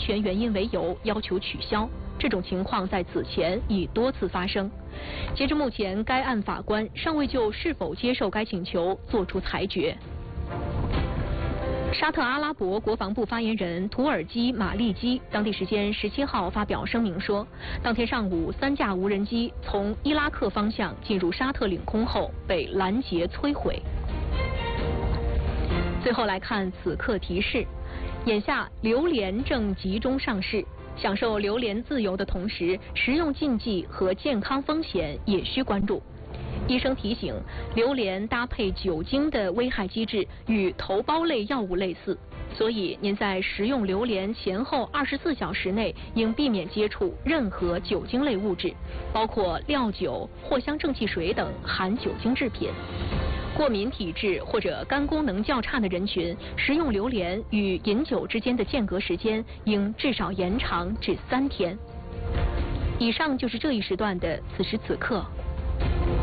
权原因为由要求取消。这种情况在此前已多次发生。截至目前，该案法官尚未就是否接受该请求作出裁决。沙特阿拉伯国防部发言人图尔基马利基当地时间17号发表声明说，当天上午3架无人机从伊拉克方向进入沙特领空后被拦截摧毁。最后来看此刻提示，眼下榴莲正集中上市，享受榴莲自由的同时，食用禁忌和健康风险也需关注。医生提醒，榴莲搭配酒精的危害机制与头孢类药物类似，所以您在食用榴莲前后24小时内应避免接触任何酒精类物质，包括料酒、藿香正气水等含酒精制品。过敏体质或者肝功能较差的人群，食用榴莲与饮酒之间的间隔时间应至少延长至3天。以上就是这一时段的此时此刻。